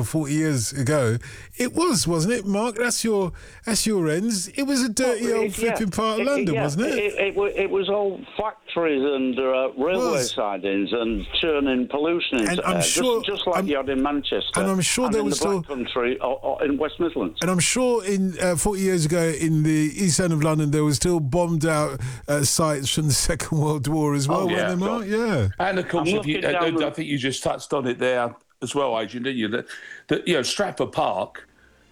of 40 years ago, it wasn't it, Mark? That's your ends. It was a dirty old flipping part of London, wasn't it? It was all factories and railway sidings and churning pollution into And I'm air, sure- just like you had in Manchester. And I'm sure there in was the Black still- Country or in West Midlands. And I'm sure in 40 years ago in the East End of London, there were still bombed out sites from the Second World War as well, weren't there, Mark? Yeah. And of course, I think you just touched on it there as well, Adrian, didn't you? That Stratford Park